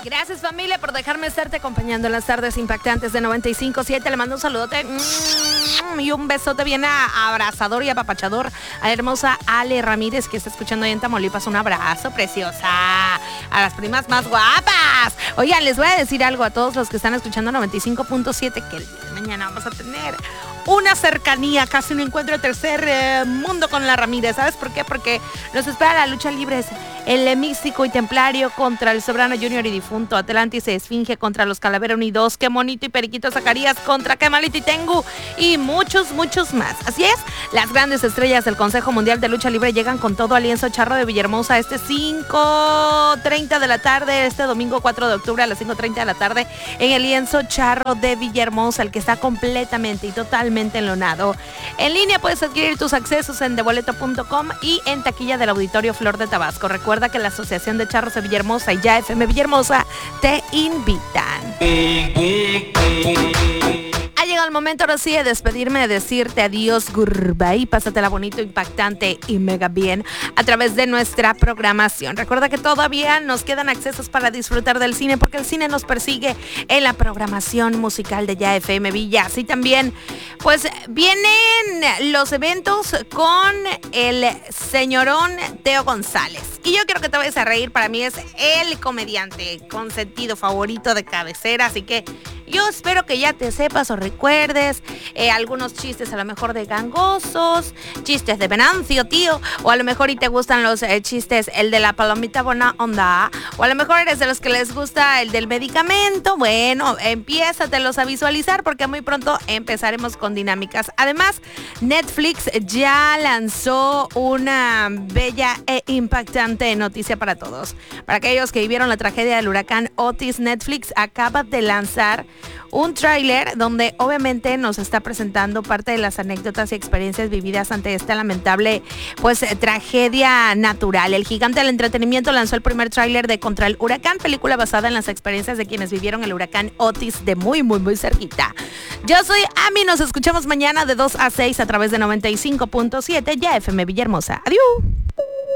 Gracias, familia, por dejarme estarte acompañando en las tardes impactantes de 95.7. Le mando un saludote y un besote bien abrazador y apapachador a la hermosa Ale Ramírez, que está escuchando ahí en Tamaulipas. Un abrazo, preciosa. A las primas más guapas. Oigan, les voy a decir algo a todos los que están escuchando 95.7, que el día de mañana vamos a tener una cercanía, casi un encuentro de tercer mundo con la Ramírez. ¿Sabes por qué? Porque nos espera la lucha libre. El místico y templario contra el Soberano Junior y difunto. Atlantis y Esfinge contra los Calavera Unidos. Qué Monito y Periquito Zacarías contra Qué Malito y Tengu. Y muchos más. Así es, las grandes estrellas del Consejo Mundial de Lucha Libre llegan con todo al lienzo charro de Villahermosa este 5:30 de la tarde, este domingo 4 de octubre a las 5:30 de la tarde en el lienzo charro de Villahermosa, el que está completamente y totalmente enlonado. En línea puedes adquirir tus accesos en deboleto.com y en taquilla del Auditorio Flor de Tabasco. Recuerda que la Asociación de Charros de Villahermosa y Ya FM Villahermosa te invitan. Ha llegado el momento ahora sí de despedirme, de decirte adiós, goodbye, pásatela bonito, impactante y mega bien a través de nuestra programación. Recuerda que todavía nos quedan accesos para disfrutar del cine, porque el cine nos persigue en la programación musical de Ya FM Villa. Así también, pues vienen los eventos con el señorón Teo González. Y yo quiero que te vayas a reír, para mí es el comediante consentido favorito de cabecera, así que yo espero que ya te sepas o recuerdes algunos chistes a lo mejor de gangosos, chistes de Venancio, tío, o a lo mejor y te gustan los chistes, el de la palomita buena onda, o a lo mejor eres de los que les gusta el del medicamento. Bueno, empiézatelos a visualizar, porque muy pronto empezaremos con dinámicas. Además, Netflix ya lanzó una bella e impactante noticia para todos. Para aquellos que vivieron la tragedia del huracán Otis, Netflix acaba de lanzar un tráiler donde obviamente nos está presentando parte de las anécdotas y experiencias vividas ante esta lamentable tragedia natural. El gigante del entretenimiento lanzó el primer tráiler de Contra el Huracán, película basada en las experiencias de quienes vivieron el huracán Otis de muy cerquita. Yo soy Ami, nos escuchamos mañana de 2 a 6 a través de 95.7 Ya FM Villahermosa. Adiós.